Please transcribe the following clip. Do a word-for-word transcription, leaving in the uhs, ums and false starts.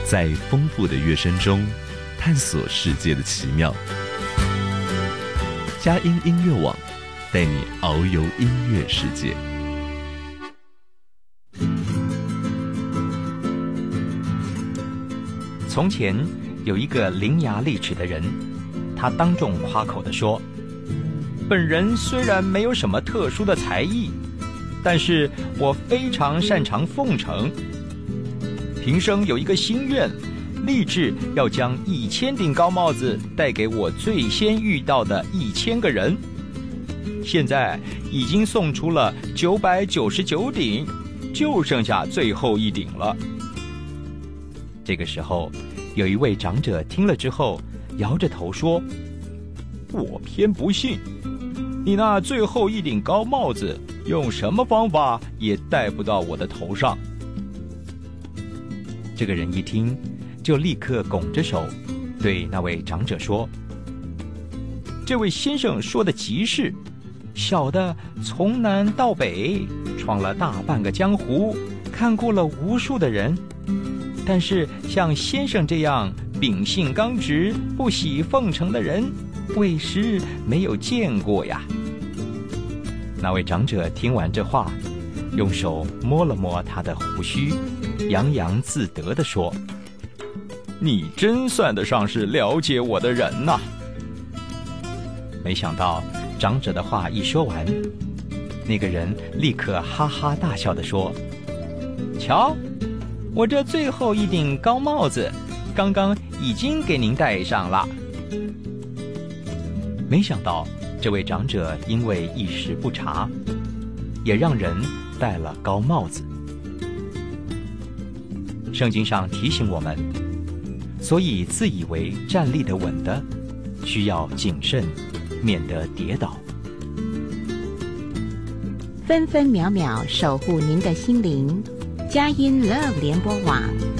在丰富的乐声中探索世界的奇妙。佳音音乐网带你遨游音乐世界。 从前有一个伶牙俐齿的人，他当众夸口地说，本人虽然没有什么特殊的才艺，但是我非常擅长奉承。平生有一个心愿，立志要将一千顶高帽子带给我最先遇到的一千个人。现在已经送出了九百九十九顶，就剩下最后一顶了。这个时候，有一位长者听了之后，摇着头说：“我偏不信，你那最后一顶高帽子，用什么方法也戴不到我的头上。”这个人一听，就立刻拱着手，对那位长者说：“这位先生说的极是，小的从南到北，闯了大半个江湖，看过了无数的人。但是像先生这样秉性刚直、不喜奉承的人，为师没有见过呀。”那位长者听完这话，用手摸了摸他的胡须，洋洋自得地说：“你真算得上是了解我的人呐！”没想到长者的话一说完，那个人立刻哈哈大笑地说：“瞧，我这最后一顶高帽子，刚刚已经给您戴上了。”没想到这位长者因为一时不察，也让人戴了高帽子。圣经上提醒我们，所以自以为站立得稳的，需要谨慎，免得跌倒。 分分秒秒守护您的心灵，佳音 Love 联播网。